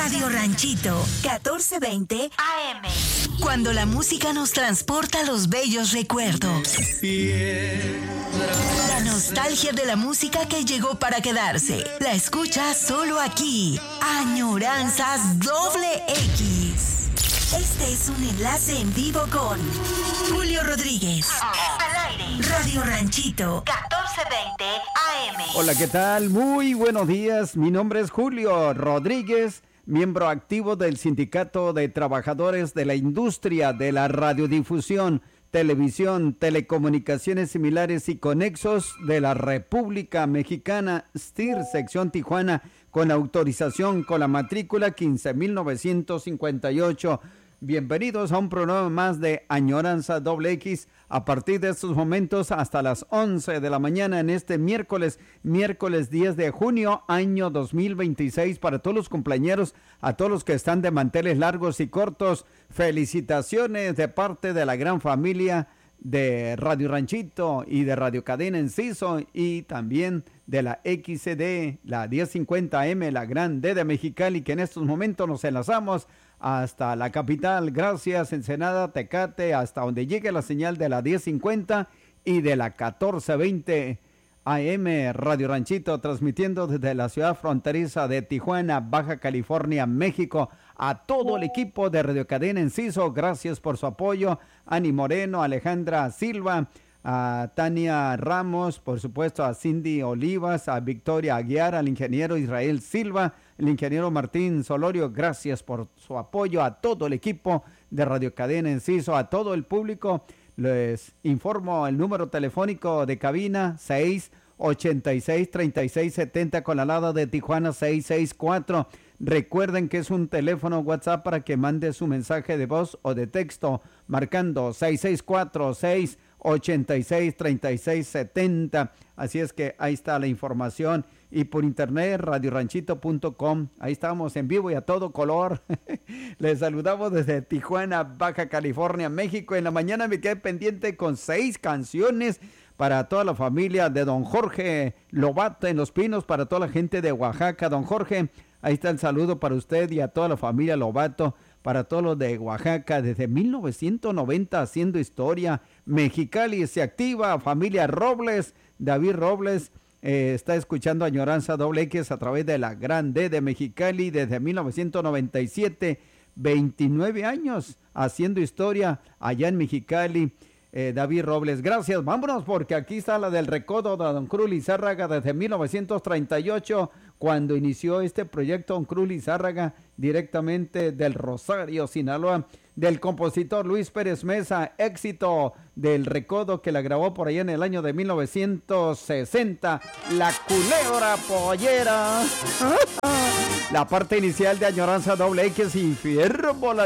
Radio Ranchito, 1420 AM. Cuando la música nos transporta a los bellos recuerdos. La nostalgia de la música que llegó para quedarse. La escuchas solo aquí. Añoranzas XX. Este es un enlace en vivo con Julio Rodríguez. Al aire. Radio Ranchito, 1420 AM. Hola, ¿qué tal? Muy buenos días. Mi nombre es Julio Rodríguez, miembro activo del Sindicato de Trabajadores de la Industria de la Radiodifusión, Televisión, Telecomunicaciones Similares y Conexos de la República Mexicana, STIR, sección Tijuana, con autorización con la matrícula 15.958. Bienvenidos a un programa más de Añoranza XX a partir de estos momentos hasta las 11 de la mañana en este miércoles 10 de junio, año 2026. Para todos los cumpleañeros, a todos los que están de manteles largos y cortos, felicitaciones de parte de la gran familia de Radio Ranchito y de Radio Cadena Enciso y también de la XCD, la 1050M, la gran D de Mexicali, que en estos momentos nos enlazamos hasta la capital. Gracias, Ensenada, Tecate, hasta donde llegue la señal de la 1050 y de la 1420 AM Radio Ranchito, transmitiendo desde la ciudad fronteriza de Tijuana, Baja California, México. A todo el equipo de Radio Cadena Enciso, gracias por su apoyo. Ani Moreno, Alejandra Silva, a Tania Ramos, por supuesto a Cindy Olivas, a Victoria Aguiar, al ingeniero Israel Silva, el ingeniero Martín Solorio, gracias por su apoyo. A todo el equipo de Radio Cadena Enciso, a todo el público, les informo el número telefónico de cabina 686-3670 con la alada de Tijuana 664. Recuerden que es un teléfono WhatsApp para que mande su mensaje de voz o de texto marcando 664-686-3670. Así es que ahí está la información. Y por internet, radioranchito.com. Ahí estamos en vivo y a todo color. Les saludamos desde Tijuana, Baja California, México. En la mañana me quedé pendiente con 6 canciones para toda la familia de don Jorge Lobato en Los Pinos, para toda la gente de Oaxaca. Don Jorge, ahí está el saludo para usted y a toda la familia Lobato, para todos los de Oaxaca, desde 1990 haciendo historia. Mexicali se activa, familia Robles, David Robles, está escuchando Añoranza XX a través de la Gran D de Mexicali desde 1997, 29 años haciendo historia allá en Mexicali. David Robles, gracias. Vámonos porque aquí está la del recodo de don Cruz Lizárraga desde 1938, cuando inició este proyecto don Cruz Lizárraga directamente del Rosario, Sinaloa, del compositor Luis Pérez Mesa, éxito del recodo que la grabó por allá en el año de 1960, La Culebra Pollera. La parte inicial de Añoranza XX y Fierro Bola.